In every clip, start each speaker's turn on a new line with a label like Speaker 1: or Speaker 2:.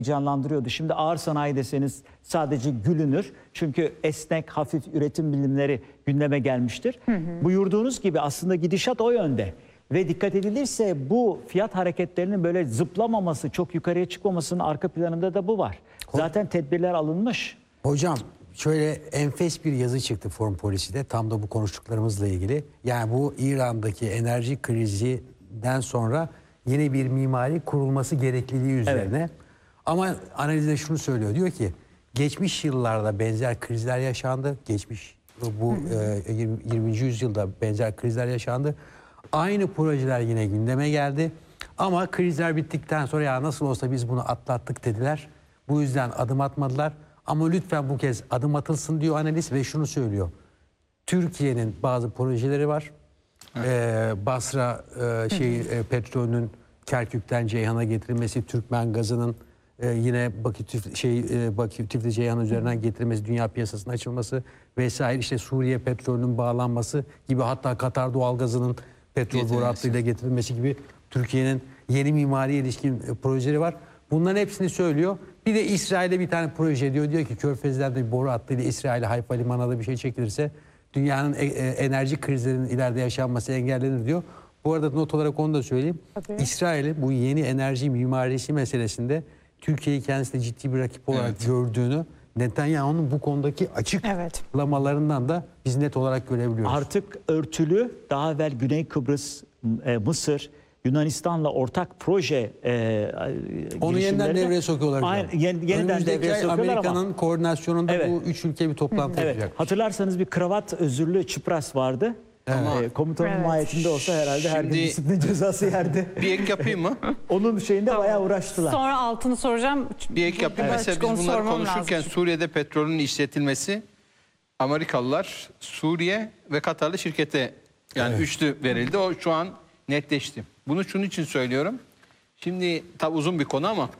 Speaker 1: canlandırıyordu. Şimdi ağır sanayi deseniz sadece gülünür. Çünkü esnek, hafif üretim bilimleri gündeme gelmiştir. Buyurduğunuz gibi aslında gidişat o yönde. Ve dikkat edilirse bu fiyat hareketlerinin böyle zıplamaması, çok yukarıya çıkmamasının arka planında da bu var. Zaten tedbirler alınmış.
Speaker 2: Hocam şöyle enfes bir yazı çıktı Foreign Policy'de tam da bu konuştuklarımızla ilgili. Yani bu İran'daki enerji krizinden sonra yeni bir mimari kurulması gerekliliği üzerine. Evet. Ama analizde şunu söylüyor. Diyor ki geçmiş yıllarda benzer krizler yaşandı. Geçmiş bu 20. yüzyılda benzer krizler yaşandı. Aynı projeler yine gündeme geldi. Ama krizler bittikten sonra ya nasıl olsa biz bunu atlattık dediler. Bu yüzden adım atmadılar. Ama lütfen bu kez adım atılsın diyor analiz ve şunu söylüyor. Türkiye'nin bazı projeleri var. Evet. Basra petrolünün Kerkük'ten Ceyhan'a getirilmesi, Türkmen gazının yine Bakü Tiflis Ceyhan üzerinden getirilmesi, dünya piyasasına açılması vesaire, işte Suriye petrolünün bağlanması gibi, hatta Katar doğalgazının petrol boru hattıyla getirilmesi gibi Türkiye'nin yeni mimariye ilişkin projeleri var. Bunların hepsini söylüyor. Bir de İsrail'de bir tane proje diyor ki Körfez'den bir boru hattıyla İsrail'e Hayfa limanına da bir şey çekilirse dünyanın enerji krizlerinin ileride yaşanması engellenir diyor. Bu arada not olarak onu da söyleyeyim. İsrail'in bu yeni enerji mimarisi meselesinde Türkiye'yi kendisine ciddi bir rakip olarak gördüğünü, Netanyahu'nun bu konudaki açıklamalarından da biz net olarak görebiliyoruz.
Speaker 1: Artık örtülü, daha evvel Güney Kıbrıs, Mısır, Yunanistan'la ortak proje
Speaker 2: onu yeniden devreye sokuyorlar.
Speaker 1: Yeniden devreye sokuyorlar.
Speaker 2: Amerika'nın koordinasyonunda bu üç ülke bir toplantı yapacak.
Speaker 1: Hatırlarsanız bir kravat özürlü Çipras vardı. Ama komutanın mahiyetinde olsa herhalde her gün disiplin cezası yerdi.
Speaker 3: Bir ek yapayım mı?
Speaker 1: Onun şeyinde bayağı uğraştılar.
Speaker 4: Sonra altını soracağım.
Speaker 3: Bir ek yapayım. Mesela biz bunları konuşurken Suriye'de petrolün işletilmesi, Amerikalılar Suriye ve Katarlı şirkete üçlü verildi. O şu an netleşti. Bunu şunun için söylüyorum. Şimdi tabi uzun bir konu ama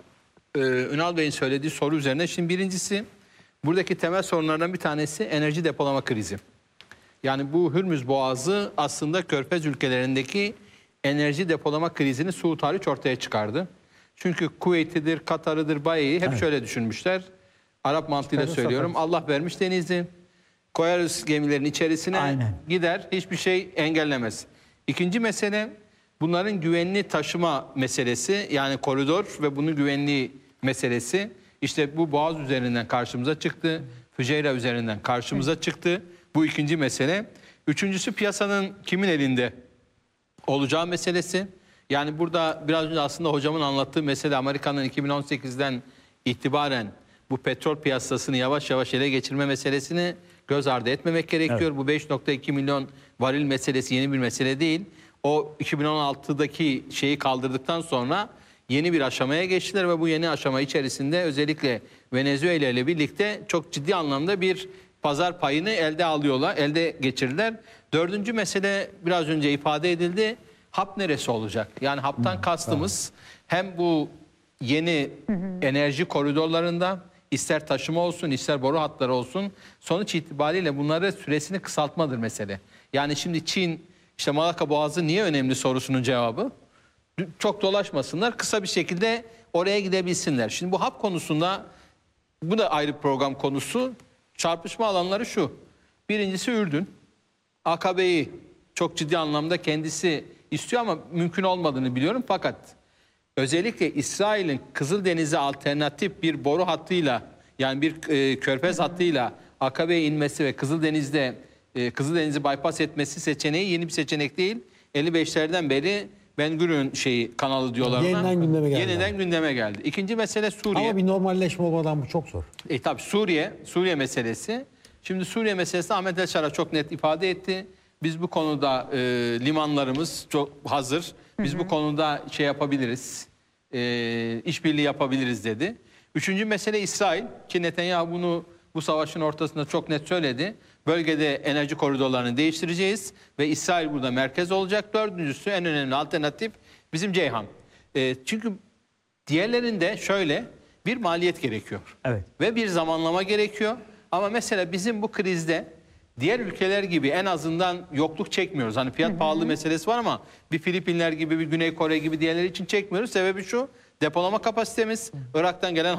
Speaker 3: Ünal Bey'in söylediği soru üzerine. Şimdi birincisi, buradaki temel sorunlardan bir tanesi enerji depolama krizi. Yani bu Hürmüz Boğazı aslında Körfez ülkelerindeki enerji depolama krizini Suud hariç ortaya çıkardı. Çünkü Kuveyt'idir, Katar'ıdır, Baye'yi hep şöyle düşünmüşler. Arap mantığıyla söylüyorum. Allah vermiş denizi, koyarız gemilerin içerisine, gider, hiçbir şey engellemez. İkinci mesele, bunların güvenli taşıma meselesi, yani koridor ve bunun güvenliği meselesi. İşte bu Boğaz üzerinden karşımıza çıktı, Füceyra üzerinden karşımıza çıktı. Bu ikinci mesele. Üçüncüsü, piyasanın kimin elinde olacağı meselesi. Yani burada biraz önce aslında hocamın anlattığı mesele, Amerika'nın 2018'den itibaren bu petrol piyasasını yavaş yavaş ele geçirme meselesini göz ardı etmemek gerekiyor. Bu 5.2 milyon varil meselesi yeni bir mesele değil. O 2016'daki şeyi kaldırdıktan sonra yeni bir aşamaya geçtiler ve bu yeni aşama içerisinde özellikle Venezuela ile birlikte çok ciddi anlamda bir pazar payını elde geçirdiler. Dördüncü mesele biraz önce ifade edildi. Hap neresi olacak? Yani haptan kastımız hem bu yeni enerji koridorlarında, ister taşıma olsun, ister boru hatları olsun, sonuç itibariyle bunları süresini kısaltmadır mesele. Yani şimdi Çin, işte Malakka Boğazı niye önemli sorusunun cevabı, çok dolaşmasınlar, kısa bir şekilde oraya gidebilsinler. Şimdi bu hap konusunda, bu da ayrı program konusu. Çarpışma alanları şu. Birincisi Ürdün. AKP'yi çok ciddi anlamda kendisi istiyor ama mümkün olmadığını biliyorum. Fakat özellikle İsrail'in Kızıldeniz'e alternatif bir boru hattıyla, yani bir körfez hattıyla AKP'ye inmesi ve Kızıldeniz'i bypass etmesi seçeneği yeni bir seçenek değil. 55'lerden beri Ben Gurion kanalı diyorlar. Yeniden gündeme geldi. İkinci mesele Suriye.
Speaker 2: Ama bir normalleşme olmadan bu çok zor.
Speaker 3: Tabii Suriye meselesi. Şimdi Suriye meselesi Ahmet El-Şara çok net ifade etti. Biz bu konuda limanlarımız çok hazır. Biz bu konuda şey yapabiliriz, işbirliği yapabiliriz dedi. Üçüncü mesele İsrail, ki Netanyahu bunu bu savaşın ortasında çok net söyledi. Bölgede enerji koridorlarını değiştireceğiz ve İsrail burada merkez olacak. Dördüncüsü, en önemli alternatif bizim Ceyhan. Çünkü diğerlerinde şöyle bir maliyet gerekiyor ve bir zamanlama gerekiyor. Ama mesela bizim bu krizde diğer ülkeler gibi en azından yokluk çekmiyoruz. Hani fiyat pahalı meselesi var ama bir Filipinler gibi, bir Güney Kore gibi diğerleri için çekmiyoruz. Sebebi şu: depolama kapasitemiz, Irak'tan gelen